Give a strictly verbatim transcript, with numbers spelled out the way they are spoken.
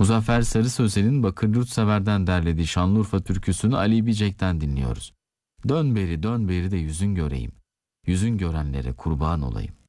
Muzaffer Sarı Sözen'in Bakır Yurtsever'den derlediği Şanlıurfa türküsünü Ali Bicek'ten dinliyoruz. Dön beri dön beri de yüzün göreyim, yüzün görenlere kurban olayım.